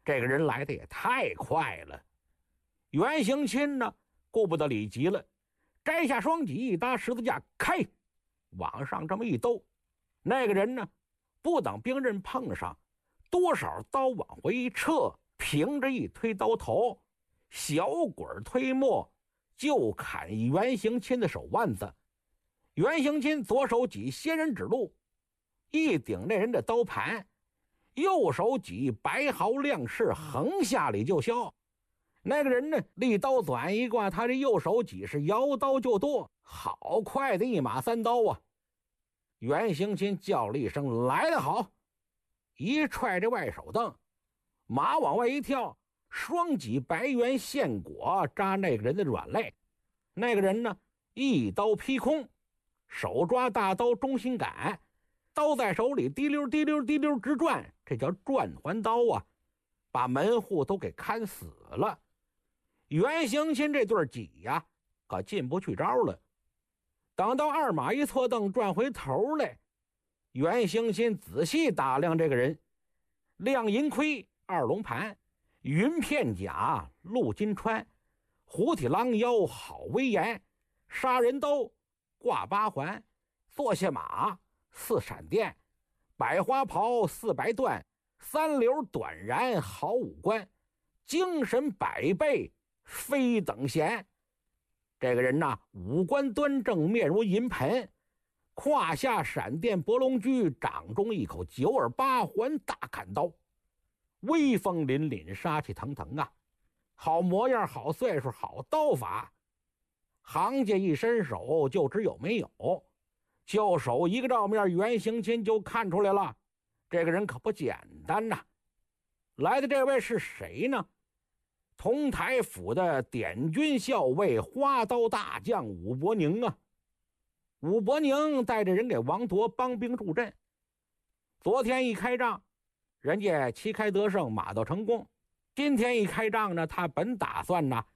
这个人来的也太快了。袁行钦呢，顾不得礼节了，摘下双戟，一搭十字架，开，往上这么一兜。那个人呢，不等兵刃碰上，多少刀往回一撤，凭着一推刀头，小鬼推磨，就砍袁行钦的手腕子。袁行钦左手戟仙人指路，一顶那人的刀盘，右手戟白毫亮翅，横下里就削。那个人呢，立刀转一挂，他这右手戟是摇刀就剁，好快的一马三刀啊！袁行钦叫了一声：“来得好！”一踹这外手凳，马往外一跳，双戟白猿现果扎那个人的软肋。那个人呢，一刀劈空，手抓大刀中心杆，刀在手里滴溜滴溜滴溜直转，这叫转环刀啊，把门户都给砍死了。袁行钦这对戟呀，可进不去招了。等到二马一错蹬，转回头来，袁行钦仔细打量这个人：亮银盔，二龙盘，云片甲，鹿金穿，虎体狼腰，好威严，杀人刀，挂八环，坐下马，似闪电，百花袍，四白缎，三流短髯，好五官，精神百倍，非等闲。这个人呐，五官端正，面如银盆，胯下闪电博龙驹，掌中一口九耳八环大砍刀，威风凛凛，杀气腾腾啊！好模样，好岁数，好刀法。行家一伸手就知有没有，就手一个照面，袁行钦就看出来了，这个人可不简单呐。来的这位是谁呢？同台府的点军校尉，花刀大将武伯宁啊！武伯宁带着人给王铎帮兵助阵。昨天一开仗，人家旗开得胜，马到成功。今天一开仗呢，他本打算呢